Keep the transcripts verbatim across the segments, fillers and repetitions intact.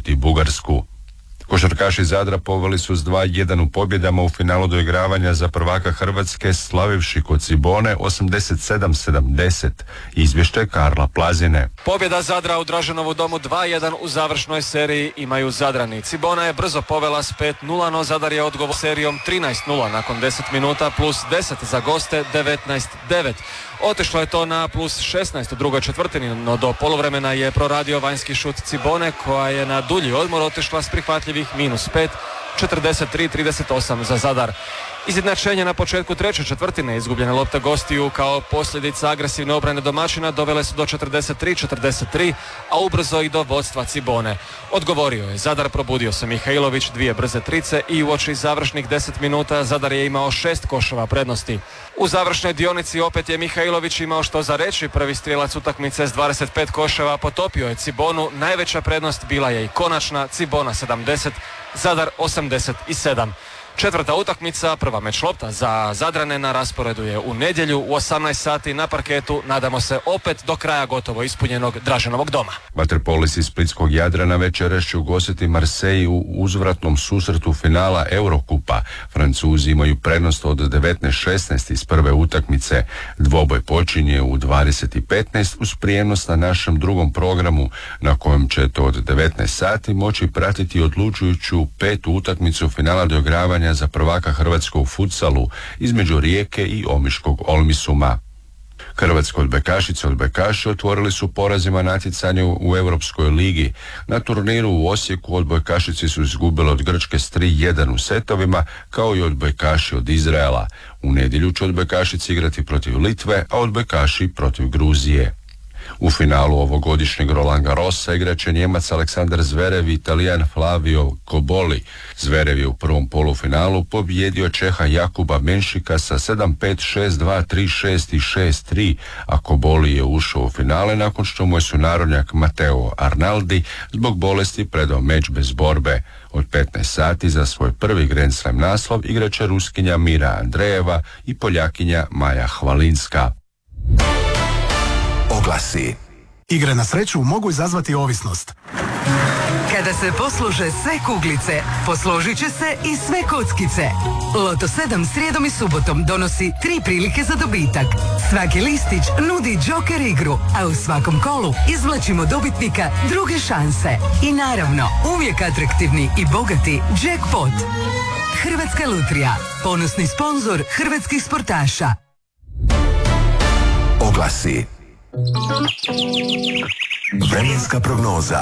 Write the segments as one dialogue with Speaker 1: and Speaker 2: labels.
Speaker 1: ugostiti Bugarsku. Košarkaši Zadra poveli su s dva jedan u pobjedama u finalu doigravanja za prvaka Hrvatske, slavivši kod Cibone osamdeset sedam sedamdeset. Izvještaj Karla Plazine.
Speaker 2: Pobjeda Zadra u Draženovu domu dva jedan u završnoj seriji imaju Zadrani. Cibona je brzo povela s pet nula, no Zadar je odgovor serijom trinaest nula nakon deset minuta plus deset za goste, devetnaest devet. Otišlo je to na plus šesnaest u drugoj četvrtini, no do poluvremena je proradio vanjski šut Cibone, koja je na dulji odmor otišla s prihvatljivih minus pet, četrdeset tri trideset osam za Zadar. Izjednačenje na početku treće četvrtine, izgubljene lopte gostiju kao posljedica agresivne obrane domaćina dovele su do četrdeset tri četrdeset tri, a ubrzo i do vodstva Cibone. Odgovorio je Zadar, probudio se Mihajlović, dvije brze trice i uoči završnih deset minuta Zadar je imao šest koševa prednosti. U završnoj dionici opet je Mihajlović imao što za reći, prvi strijelac utakmice s dvadeset pet koševa potopio je Cibonu, najveća prednost bila je i konačna, Cibona sedamdeset, Zadar osamdeset sedam. Četvrta utakmica, prva meč lopta za Zadrane na rasporedu je u nedjelju u osamnaest sati na parketu, nadamo se opet do kraja gotovo ispunjenog Draženovog doma.
Speaker 1: Vaterpolisti iz splitskog Jadrana večeras će ugostiti Marseille u uzvratnom susretu finala Eurokupa. Francuzi imaju prednost od devetnaest šesnaest iz prve utakmice. Dvoboj počinje u dvadeset petnaest uz prijenos na našem drugom programu, na kojem ćete od devetnaest sati moći pratiti odlučujuću petu utakmicu finala doigravanja za prvaka Hrvatskog u futsalu između Rijeke i Omiškog Olmisuma. Hrvatske odbojkašice odbojkaši otvorili su porazima natjecanje u Europskoj ligi. Na turniru u Osijeku odbojkašici su izgubile od Grčke s tri jedan u setovima, kao i odbojkaši od Izraela. U nedjelju će odbojkašice igrati protiv Litve, a odbojkaši protiv Gruzije. U finalu ovogodišnjeg Roland Garrosa igraće Njemac Aleksandar Zverev i Italijan Flavio Koboli. Zverev je u prvom polufinalu pobijedio Čeha Jakuba Menšika sa sedam pet, šest dva, tri šest i šest tri, a Koboli je ušao u finale nakon što mu je sunarodnjak Matteo Arnaldi zbog bolesti predao meč bez borbe. Od petnaest sati za svoj prvi Grand Slam naslov igraće Ruskinja Mira Andrejeva i Poljakinja Maja Hvalinska.
Speaker 3: Oglasi. Igre na sreću mogu izazvati ovisnost.
Speaker 4: Kada se posluže sve kuglice, posložit će se i sve kockice. Loto sedam srijedom i subotom donosi tri prilike za dobitak. Svaki listić nudi džoker igru, a u svakom kolu izvlačimo dobitnika druge šanse. I naravno, uvijek atraktivni i bogati jackpot. Hrvatska lutrija, ponosni sponzor hrvatskih sportaša.
Speaker 3: Oglasi. Vremenska prognoza.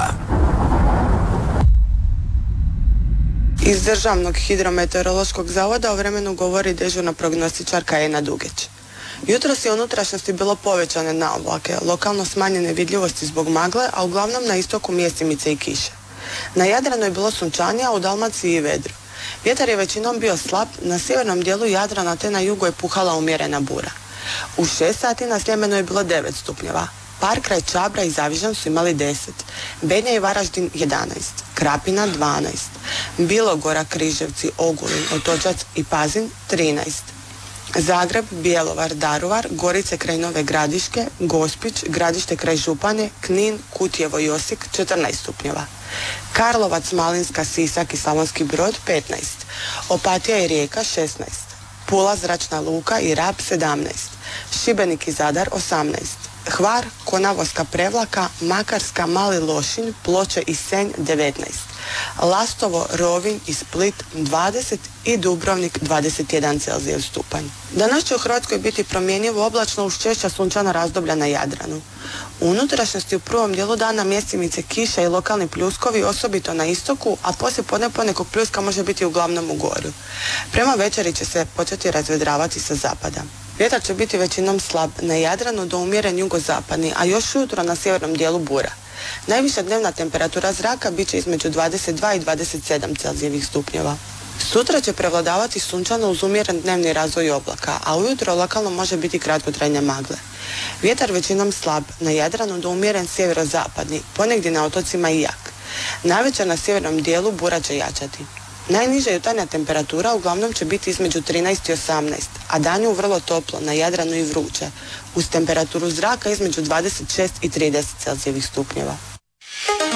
Speaker 5: Iz Državnog hidrometeorološkog zavoda o vremenu govori dežurna prognostičarka Ena Dugeć. Jutros je u unutrašnjosti bilo povećane naoblake, lokalno smanjene vidljivosti zbog magle, a uglavnom na istoku mjestimice i kiše. Na Jadranu je bilo sunčanije, a u Dalmaciji i vedru. Vjetar je većinom bio slab, na sjevernom dijelu Jadrana te na jugu je puhala umjerena bura. U šest sati na Sljemenu je bilo devet stupnjeva. Par kraj Čabra i Zavižan su imali deset. Bednja i Varaždin jedanaest. Krapina dvanaest. Bilogora, Križevci, Ogulin, Otočac i Pazin trinaest. Zagreb, Bjelovar, Daruvar, Gorice kraj Nove Gradiške, Gospić, Gradište kraj Županje, Knin, Kutjevo i Osijek četrnaest stupnjeva. Karlovac, Malinska, Sisak i Slavonski Brod petnaest. Opatija i Rijeka šesnaest. Pula, Zračna luka i Rab sedamnaest. Šibenik i Zadar osamnaest. Hvar, Konavoska Prevlaka, Makarska, Mali Lošinj, Ploče i Senj devetnaest. Lastovo, Rovinj i Split dvadeset i Dubrovnik dvadeset jedan Celzijev stupanj. Danas će u Hrvatskoj biti promjenjivo oblačno uz češća sunčana razdoblja na Jadranu. U unutrašnjosti u prvom dijelu dana mjestimice kiša i lokalni pljuskovi osobito na istoku, a poslije podne ponekog pljuska može biti uglavnom u Gorju. Prema večeri će se početi razvedravati sa zapada. Vjetar će biti većinom slab na Jadranu do umjeren jugozapadni, a još ujutro na sjevernom dijelu bura. Najviša dnevna temperatura zraka bit će između dvadeset dva i dvadeset sedam Celzijevih stupnjeva. Sutra će prevladavati sunčano uz umjeren dnevni razvoj oblaka, a ujutro lokalno može biti kratkotrajne magle. Vjetar većinom slab, na Jadranu do umjeren sjeverozapadni, ponegdje na otocima i jak. Navečer na sjevernom dijelu bura će jačati. Najniža jutarnja temperatura uglavnom će biti između trinaest i osamnaest, a danju vrlo toplo, na Jadranu i vruće, uz temperaturu zraka između dvadeset šest i trideset Celzijevih stupnjeva.